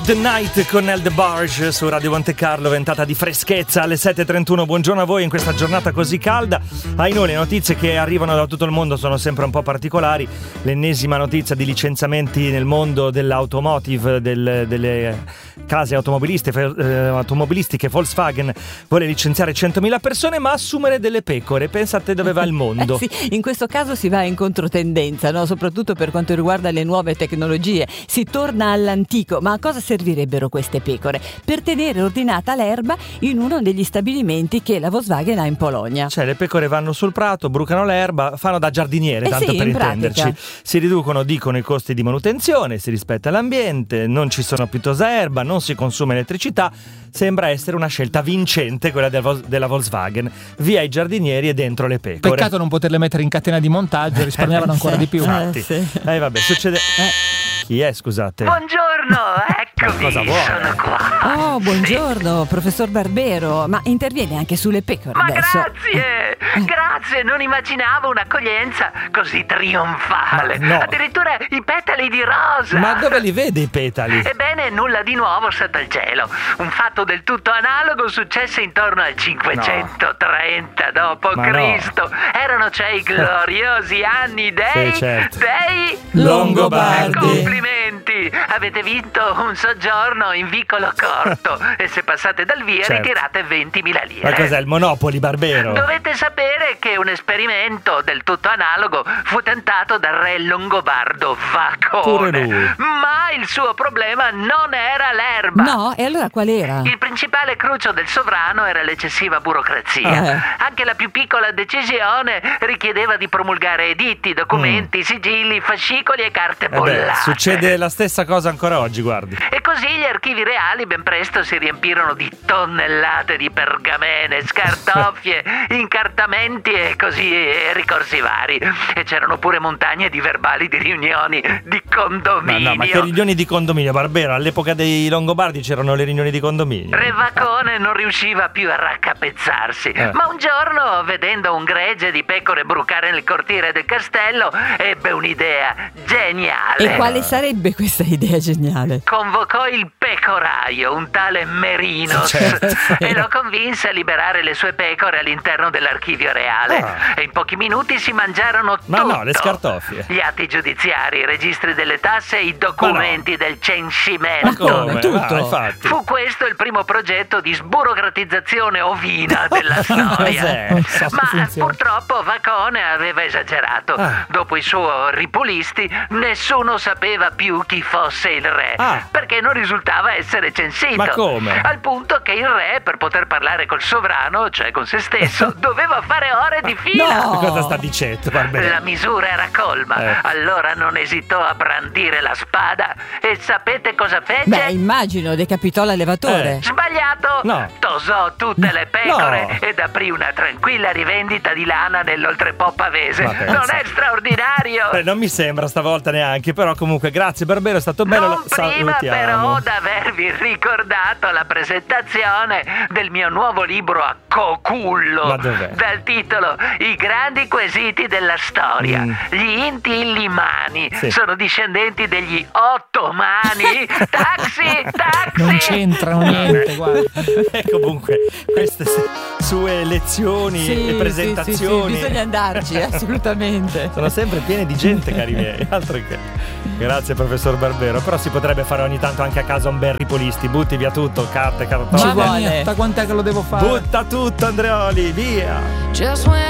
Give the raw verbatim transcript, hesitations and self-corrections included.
The Night con El DeBarge su Radio Monte Carlo, ventata di freschezza alle sette e trentuno. Buongiorno a voi in questa giornata così calda. Ai noi le notizie che arrivano da tutto il mondo sono sempre un po' particolari. L'ennesima notizia di licenziamenti nel mondo dell'automotive, del, delle case automobilistiche, eh, automobilistiche. Volkswagen vuole licenziare centomila persone ma assumere delle pecore. Pensate dove va il mondo. Eh sì, in questo caso si va in controtendenza, no? Soprattutto per quanto riguarda le nuove tecnologie. Si torna all'antico, ma a cosa servirebbero queste pecore? Per tenere ordinata l'erba in uno degli stabilimenti che la Volkswagen ha in Polonia. Cioè le pecore vanno sul prato, brucano l'erba, fanno da giardiniere, eh tanto sì, per in intenderci. pratica. Si riducono, dicono, i costi di manutenzione, si rispetta l'ambiente, non ci sono più tosa erba, non si consuma elettricità. Sembra essere una scelta vincente quella del, della Volkswagen. Via i giardinieri e dentro le pecore. Peccato non poterle mettere in catena di montaggio, risparmiavano ancora sì, di più. Infatti. Eh, sì. Eh vabbè, succede... Eh. Chi è, scusate? Buongiorno, eccomi, Cosa vuole? sono qua. Oh, buongiorno, professor Barbero. Ma interviene anche sulle pecore Ma adesso. grazie, grazie, non immaginavo un'accoglienza così trionfale. Ma no. Addirittura i petali di rosa. Ma dove li vede i petali? Ebbene, nulla di nuovo sotto il cielo. Un fatto del tutto analogo successe intorno al cinquecentotrenta dopo Ma Cristo. Erano cioè i gloriosi anni dei... Sì, certo. dei... Longobardi. Complimenti! Avete vinto un soggiorno in vicolo corto e se passate dal via Certo. ritirate ventimila lire. Ma cos'è, il Monopoli, Barbero? Dovete sapere che un esperimento del tutto analogo fu tentato dal re longobardo Pure Vacone. lui. Ma il suo problema non era l'erba. No, e allora qual era? Il principale cruccio del sovrano era l'eccessiva burocrazia. Eh. Anche la più piccola decisione richiedeva di promulgare editti, documenti, Mm. sigilli, fascicoli e carte Eh beh, bollate. succede la stessa cosa ancora oggi, guardi. E così gli archivi reali ben presto si riempirono di tonnellate di pergamene, scartoffie, incartamenti e così e ricorsi vari. E c'erano pure montagne di verbali di riunioni di Ma condominio. no, ma che riunioni di condominio, Barbero? All'epoca dei Longobardi c'erano le riunioni di condominio. Re Vacone non riusciva più a raccapezzarsi, Eh. ma un giorno, vedendo un gregge di pecore brucare nel cortile del castello, ebbe un'idea geniale. E quale sarebbe questa idea geniale? Convocò il pecoraio, un tale Merinos, Certo. e lo convinse a liberare le sue pecore all'interno dell'archivio reale. Ah. E in pochi minuti si mangiarono Ma tutto. no, le scartoffie. Gli atti giudiziari, i registri delle tasse e i documenti del censimento. Ma come? Tutto? Ah, infatti. Fu questo il primo progetto di sburocratizzazione ovina della storia. Cos'è? Non so se Ma funziona. purtroppo Vacone aveva esagerato. Ah. Dopo i suoi ripulisti, nessuno sapeva più chi fosse il re, Ah. perché non risultava essere censito. Ma come? Al punto che il re, per poter parlare col sovrano, cioè con se stesso, doveva fare ore di fila. No! Cosa sta dicendo, Barbero? La misura era colma. Eh. Allora non esitò a brandire la spada. E sapete cosa fece? Beh, immagino, decapitò l'allevatore. Eh. Sbagliato! No. Tosò tutte le pecore No. ed aprì una tranquilla rivendita di lana nell'oltrepò pavese. Ma pensa. Non è straordinario? Eh, non mi sembra stavolta neanche, però comunque grazie Barbero, è stato bello. Non la- prima salutiamo. però d'avervi ricordato la presentazione del mio nuovo libro a cocullo. Ma dov'è? Dal titolo I grandi quesiti della storia. Mm. Gli Inti Illimani Sì. sono discendenti degli Ottomani. Taxi, taxi! Non c'entrano niente, guarda. E comunque queste se- sue lezioni Sì, e presentazioni sì, sì, sì, bisogna andarci, assolutamente. sono sempre piene di gente, cari miei. Altro che. Grazie professor Barbero, però si potrebbe fare ogni tanto anche a casa un bel ripulisti, butti via tutto, carte, cartoni. Ci Mamma vuole. mia, da quant'è che lo devo fare? Butta tutto Andreoli, via. Just when